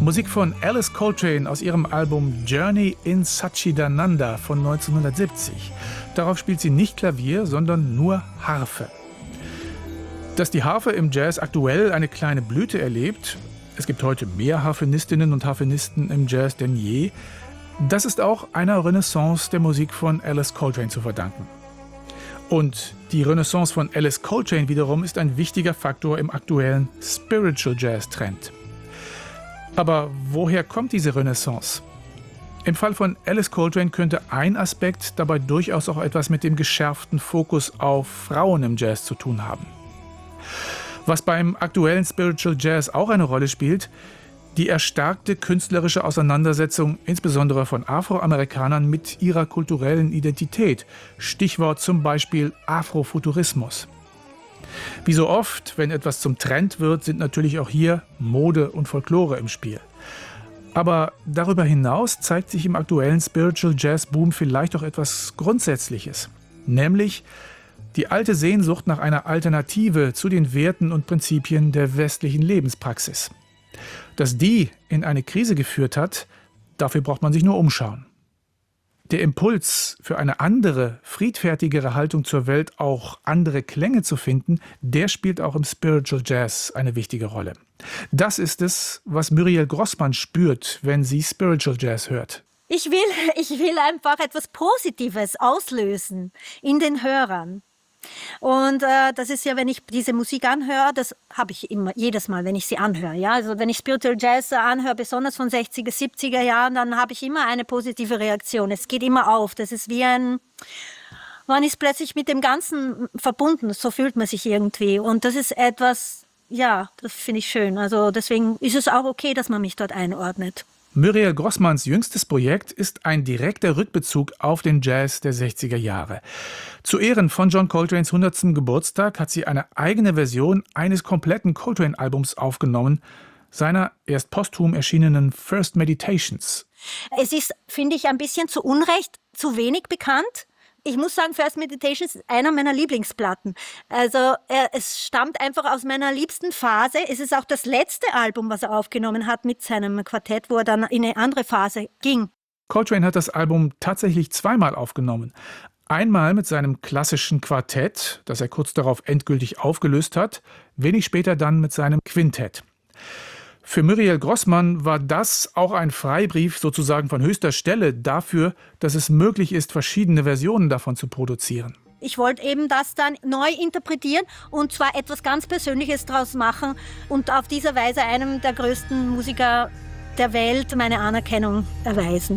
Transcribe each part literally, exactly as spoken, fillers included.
Musik von Alice Coltrane aus ihrem Album Journey in Satchidananda von neunzehnhundertsiebzig. Darauf spielt sie nicht Klavier, sondern nur Harfe. Dass die Harfe im Jazz aktuell eine kleine Blüte erlebt, es gibt heute mehr Harfenistinnen und Harfenisten im Jazz denn je, das ist auch einer Renaissance der Musik von Alice Coltrane zu verdanken. Und die Renaissance von Alice Coltrane wiederum ist ein wichtiger Faktor im aktuellen Spiritual Jazz Trend. Aber woher kommt diese Renaissance? Im Fall von Alice Coltrane könnte ein Aspekt dabei durchaus auch etwas mit dem geschärften Fokus auf Frauen im Jazz zu tun haben. Was beim aktuellen Spiritual Jazz auch eine Rolle spielt, die erstarkte künstlerische Auseinandersetzung insbesondere von Afroamerikanern mit ihrer kulturellen Identität. Stichwort zum Beispiel Afrofuturismus. Wie so oft, wenn etwas zum Trend wird, sind natürlich auch hier Mode und Folklore im Spiel. Aber darüber hinaus zeigt sich im aktuellen Spiritual Jazz Boom vielleicht auch etwas Grundsätzliches. Nämlich die alte Sehnsucht nach einer Alternative zu den Werten und Prinzipien der westlichen Lebenspraxis. Dass die in eine Krise geführt hat, dafür braucht man sich nur umschauen. Der Impuls für eine andere, friedfertigere Haltung zur Welt, auch andere Klänge zu finden, der spielt auch im Spiritual Jazz eine wichtige Rolle. Das ist es, was Muriel Grossmann spürt, wenn sie Spiritual Jazz hört. Ich will, ich will einfach etwas Positives auslösen in den Hörern. Und äh, das ist ja, wenn ich diese Musik anhöre, das habe ich immer, jedes Mal, wenn ich sie anhöre. Ja? Also wenn ich Spiritual Jazz anhöre, besonders von sechziger, siebziger Jahren, dann habe ich immer eine positive Reaktion. Es geht immer auf. Das ist wie ein, man ist plötzlich mit dem Ganzen verbunden. So fühlt man sich irgendwie. Und das ist etwas, ja, das finde ich schön. Also deswegen ist es auch okay, dass man mich dort einordnet. Muriel Grossmanns jüngstes Projekt ist ein direkter Rückbezug auf den Jazz der sechziger Jahre. Zu Ehren von John Coltranes hundertsten Geburtstag hat sie eine eigene Version eines kompletten Coltrane-Albums aufgenommen, seiner erst posthum erschienenen First Meditations. Es ist, finde ich, ein bisschen zu Unrecht zu wenig bekannt. Ich muss sagen, First Meditations ist einer meiner Lieblingsplatten. Also äh, es stammt einfach aus meiner liebsten Phase. Es ist auch das letzte Album, was er aufgenommen hat mit seinem Quartett, wo er dann in eine andere Phase ging. Coltrane hat das Album tatsächlich zweimal aufgenommen. Einmal mit seinem klassischen Quartett, das er kurz darauf endgültig aufgelöst hat, wenig später dann mit seinem Quintett. Für Muriel Grossmann war das auch ein Freibrief sozusagen von höchster Stelle dafür, dass es möglich ist, verschiedene Versionen davon zu produzieren. Ich wollte eben das dann neu interpretieren und zwar etwas ganz Persönliches draus machen und auf diese Weise einem der größten Musiker der Welt meine Anerkennung erweisen.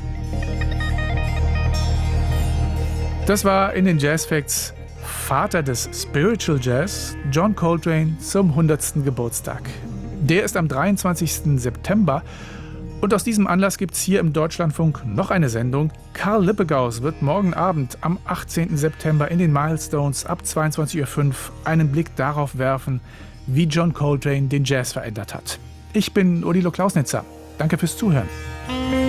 Das war in den Jazz Facts Vater des Spiritual Jazz, John Coltrane, zum hundertsten Geburtstag. Der ist am dreiundzwanzigsten September und aus diesem Anlass gibt es hier im Deutschlandfunk noch eine Sendung. Karl Lippegaus wird morgen Abend am achtzehnten September in den Milestones ab zweiundzwanzig Uhr fünf einen Blick darauf werfen, wie John Coltrane den Jazz verändert hat. Ich bin Odilo Klausnitzer. Danke fürs Zuhören.